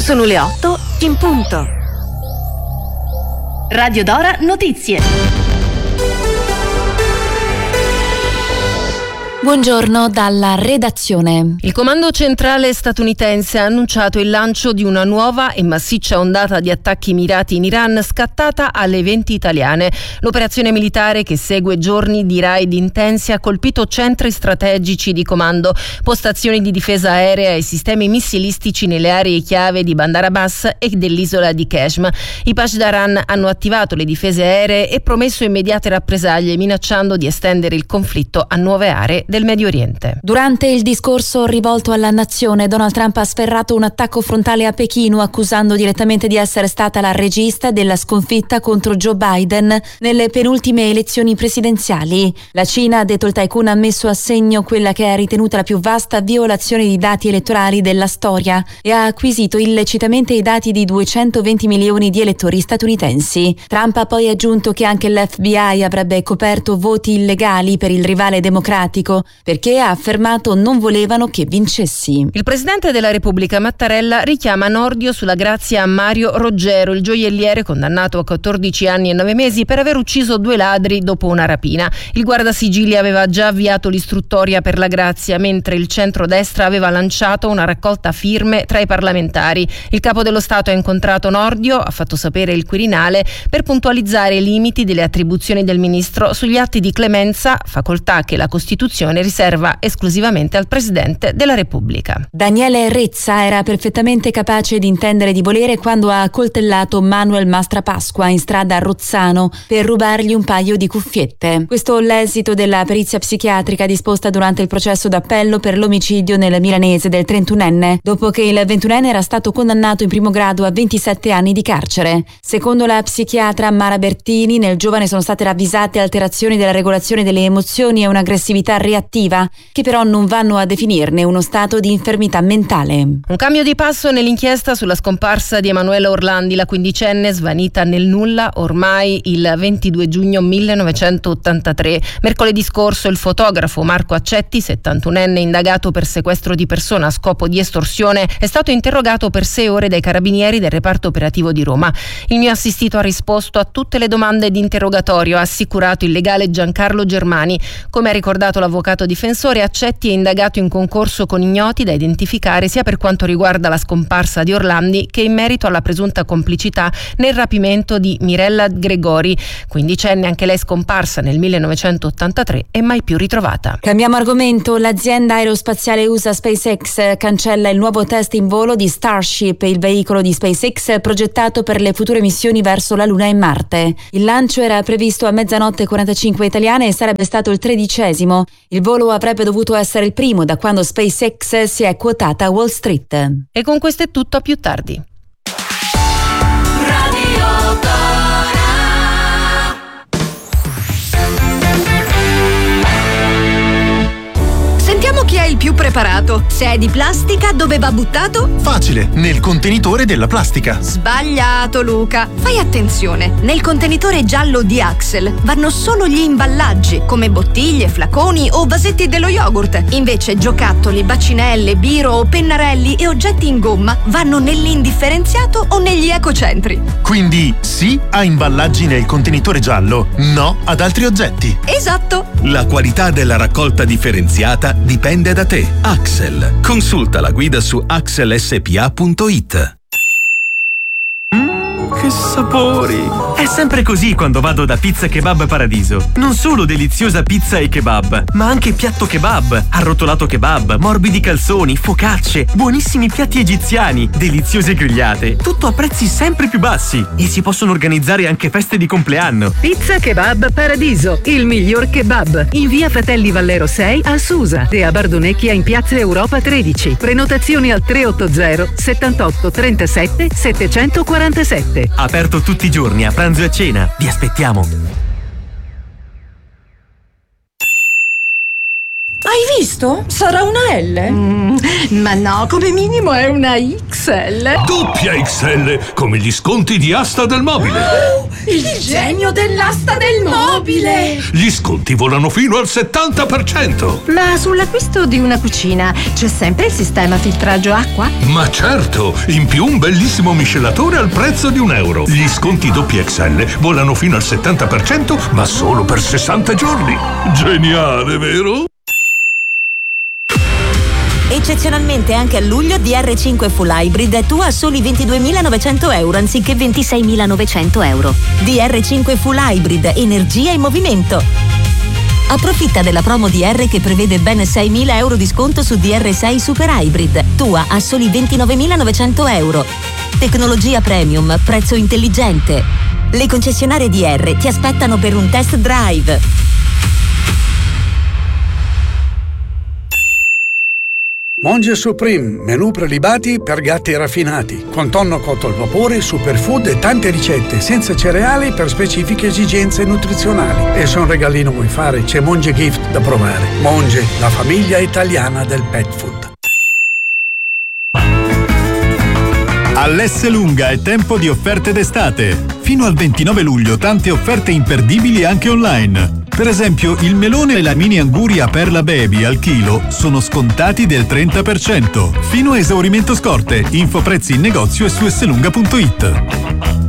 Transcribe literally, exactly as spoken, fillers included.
Sono le otto in punto. Radio Dora Notizie. Buongiorno dalla redazione. Il comando centrale statunitense ha annunciato il lancio di una nuova e massiccia ondata di attacchi mirati in Iran scattata alle venti italiane. L'operazione militare, che segue giorni di raid intensi, ha colpito centri strategici di comando, postazioni di difesa aerea e sistemi missilistici nelle aree chiave di Bandar Abbas e dell'isola di Qeshm. I Pasdaran hanno attivato le difese aeree e promesso immediate rappresaglie, minacciando di estendere il conflitto a nuove aree del Medio Oriente. Durante il discorso rivolto alla nazione, Donald Trump ha sferrato un attacco frontale a Pechino, accusando direttamente di essere stata la regista della sconfitta contro Joe Biden nelle penultime elezioni presidenziali. La Cina, ha detto il tycoon, ha messo a segno quella che è ritenuta la più vasta violazione di dati elettorali della storia e ha acquisito illecitamente i dati di duecentoventi milioni di elettori statunitensi. Trump ha poi aggiunto che anche l'F B I avrebbe coperto voti illegali per il rivale democratico, perché ha affermato non volevano che vincessi. Il presidente della Repubblica Mattarella richiama Nordio sulla grazia a Mario Roggero, il gioielliere condannato a quattordici anni e nove mesi per aver ucciso due ladri dopo una rapina. Il guardasigilli aveva già avviato l'istruttoria per la grazia, mentre il centrodestra aveva lanciato una raccolta firme tra i parlamentari. Il capo dello Stato ha incontrato Nordio, ha fatto sapere il Quirinale, per puntualizzare i limiti delle attribuzioni del ministro sugli atti di clemenza, facoltà che la Costituzione riserva esclusivamente al Presidente della Repubblica. Daniele Rezza era perfettamente capace di intendere di volere quando ha accoltellato Manuel Mastrapasqua in strada a Rozzano per rubargli un paio di cuffiette. Questo l'esito della perizia psichiatrica disposta durante il processo d'appello per l'omicidio nel milanese del trentunenne, dopo che il ventunenne era stato condannato in primo grado a ventisette anni di carcere. Secondo la psichiatra Mara Bertini, nel giovane sono state ravvisate alterazioni della regolazione delle emozioni e un'aggressività reattiva, che però non vanno a definirne uno stato di infermità mentale. Un cambio di passo nell'inchiesta sulla scomparsa di Emanuela Orlandi, la quindicenne svanita nel nulla ormai il ventidue giugno millenovecentottantatré. Mercoledì scorso il fotografo Marco Accetti, settantunenne indagato per sequestro di persona a scopo di estorsione, è stato interrogato per sei ore dai carabinieri del reparto operativo di Roma. Il mio assistito ha risposto a tutte le domande di interrogatorio, ha assicurato il legale Giancarlo Germani. Come ha ricordato l'avvocato difensore, Accetti è indagato in concorso con ignoti da identificare sia per quanto riguarda la scomparsa di Orlandi che in merito alla presunta complicità nel rapimento di Mirella Gregori, quindicenne anche lei scomparsa nel millenovecentottantatré e mai più ritrovata. Cambiamo argomento. L'azienda aerospaziale U S A SpaceX cancella il nuovo test in volo di Starship, il veicolo di SpaceX progettato per le future missioni verso la Luna e Marte. Il lancio era previsto a mezzanotte e quarantacinque italiane e sarebbe stato il tredicesimo. Il volo avrebbe dovuto essere il primo da quando SpaceX si è quotata a Wall Street. E con questo è tutto, a più tardi. Sentiamo chi è il più preparato. Se è di plastica, dove va buttato? Facile, nel contenitore della plastica. Sbagliato, Luca. Fai attenzione. Nel contenitore giallo di Axel vanno solo gli imballaggi, come bottiglie, flaconi o vasetti dello yogurt. Invece giocattoli, bacinelle, biro o pennarelli e oggetti in gomma vanno nell'indifferenziato o negli ecocentri. Quindi sì a imballaggi nel contenitore giallo, no ad altri oggetti. Esatto. La qualità della raccolta differenziata dipende da te. Axel. Consulta la guida su axel s p a punto i t. Che sapori! È sempre così quando vado da Pizza Kebab Paradiso. Non solo deliziosa pizza e kebab, ma anche piatto kebab, arrotolato kebab, morbidi calzoni, focacce, buonissimi piatti egiziani, deliziose grigliate. Tutto a prezzi sempre più bassi. E si possono organizzare anche feste di compleanno. Pizza Kebab Paradiso, il miglior kebab. In via Fratelli Vallero sei a Susa e a Bardonecchia in piazza Europa tredici. Prenotazioni al tre otto zero settantotto trentasette settecentoquarantasette. Aperto tutti i giorni a pranzo e a cena. Vi aspettiamo. Hai visto? acquisto? Sarà una L? Mm, ma no, come minimo è una X L. Doppia X L, come gli sconti di Asta del Mobile. Oh, il genio dell'asta del mobile! Gli sconti volano fino al settanta per cento. Ma sull'acquisto di una cucina c'è sempre il sistema filtraggio acqua? Ma certo, in più un bellissimo miscelatore al prezzo di un euro. Gli sconti doppia X L volano fino al settanta per cento, ma solo per sessanta giorni. Geniale, vero? Eccezionalmente anche a luglio D R cinque Full Hybrid è tua a soli ventiduemilanovecento euro anziché ventiseiemilanovecento euro. D R cinque Full Hybrid, energia in movimento. Approfitta della promo D R che prevede ben seimila euro di sconto su D R sei Super Hybrid, tua a soli ventinovemilanovecento euro. Tecnologia premium, prezzo intelligente. Le concessionarie D R ti aspettano per un test drive. Monge Supreme, menù prelibati per gatti raffinati, con tonno cotto al vapore, superfood e tante ricette, senza cereali per specifiche esigenze nutrizionali. E se un regalino vuoi fare, c'è Monge Gift da provare. Monge, la famiglia italiana del pet food. All'Esselunga è tempo di offerte d'estate. Fino al ventinove luglio tante offerte imperdibili anche online. Per esempio, il melone e la mini anguria Perla Baby al chilo sono scontati del trenta per cento. Fino a esaurimento scorte. Info prezzi in negozio e su esselunga punto it.